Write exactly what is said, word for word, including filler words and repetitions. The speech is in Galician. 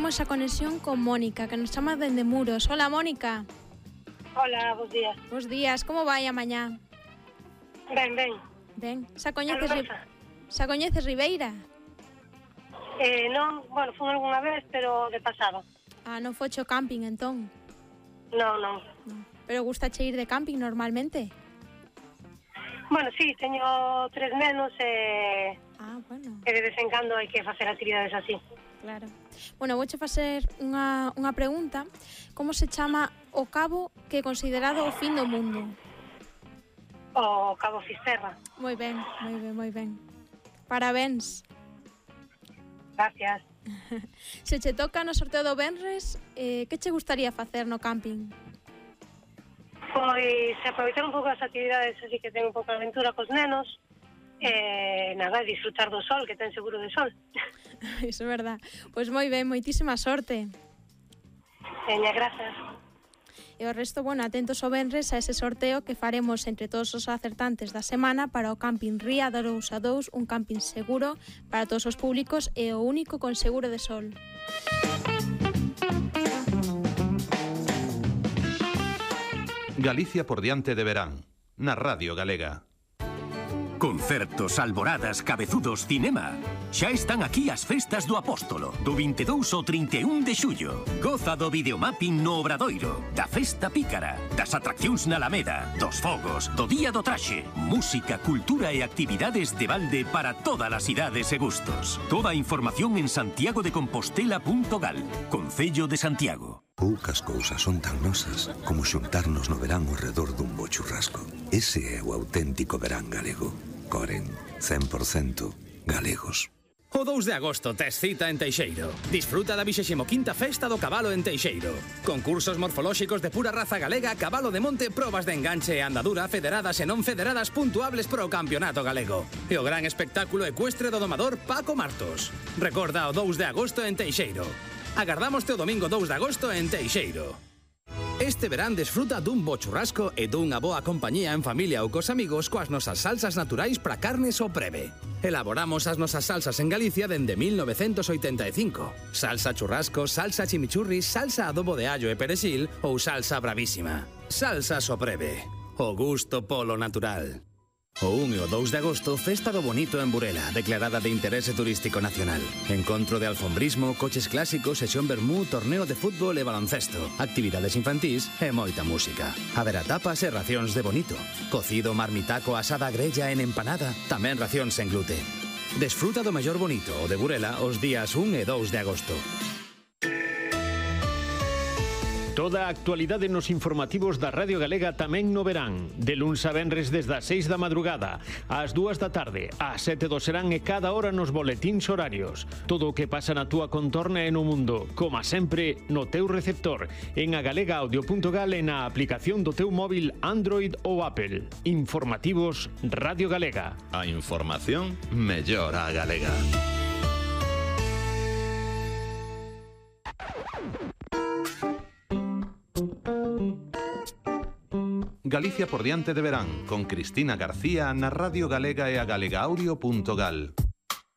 temos a conexión con Mónica, que nos chama dende Muros. Hola, Mónica. Hola, bons días. Bos días, como vai a mañá? Ben, ben. Ben, xa coñeces, Algo Ri... pasa? xa coñeces Ribeira? Eh, non, bueno, fun algunha vez, pero de pasado. Ah, non focho camping, entón. Non, non. Pero gustache ir de camping normalmente? Bueno, sí, teño tres nenos e... Ah, bueno. E de vez en cando hai que facer actividades así. Claro. Bueno, vouche facer unha, unha pregunta. Como se chama o cabo que é considerado o fin do mundo? O Cabo Fisterra. Moi ben, moi ben, moi ben. Parabéns. Gracias. Se che toca no sorteo do Benres, eh, que che gustaría facer no camping? Pois aproveitar un pouco as actividades así que ten un pouco de aventura cos nenos. E nada, disfrutar do sol, que ten seguro de sol. Iso é verdad. Pois moi ben, moitísima sorte. Veña, grazas. E o resto, bueno, atentos ao Benres a ese sorteo que faremos entre todos os acertantes da semana para o camping Ría de Arousa dous, un camping seguro para todos os públicos e o único con seguro de sol. Galicia por diante de verán, na Radio Galega. Concertos, alboradas, cabezudos, cinema. Xa están aquí as festas do Apóstolo, do vinte e dous ao trinta e un de xullo. Goza do videomapping no Obradoiro, da festa pícara, das atraccións na Alameda, dos fogos, do día do traxe, música, cultura e actividades de balde para todas as idades e gustos. Toda a información en santiago de compostela punto gal, Concello de Santiago. Poucas cousas son tan nosas como xuntarnos no verán ao redor dun bo churrasco. Ese é o auténtico verán galego. Coren, cen por cento galegos. O dous de agosto tes cita en Teixeiro. Disfruta da vixésimo quinta Festa do Cabalo en Teixeiro. Concursos morfolóxicos de pura raza galega, cabalo de monte, probas de enganche e andadura federadas e non federadas puntuables pro campeonato galego. E o gran espectáculo ecuestre do domador Paco Martos. Recorda o dous de agosto en Teixeiro. Agardámoste o domingo dous de agosto en Teixeiro. Este verán desfruta dun bo churrasco e dunha boa compañía en familia ou cos amigos coas nosas salsas naturais para carnes o preve. Elaboramos as nosas salsas en Galicia dende mil novecentos oitenta e cinco. Salsa churrasco, salsa chimichurri, salsa adobo de allo e perexil ou salsa bravísima. Salsa Sopreve. O gusto polo natural. O un e o dous de agosto, Festa do Bonito en Burela, declarada de interese turístico nacional. Encontro de alfombrismo, coches clásicos, sesión vermú, torneo de fútbol e baloncesto, actividades infantís e moita música. Haberá tapas e racións de bonito. Cocido, marmitaco, asada grella en empanada, tamén racións en glute. Desfruta do mellor bonito o de Burela os días un e dous de agosto. Toda a actualidade nos informativos da Radio Galega tamén no verán. De luns a venres desde as seis da madrugada, ás dúas da tarde, ás sete do serán e cada hora nos boletíns horarios. Todo o que pasa na túa contorna e no mundo, como sempre, no teu receptor, en agalega audio punto gal e na aplicación do teu móvil Android ou Apple. Informativos Radio Galega. A información mellor a galega. Galicia por diante de verán, con Cristina García na Radio Galega e a galega audio punto gal.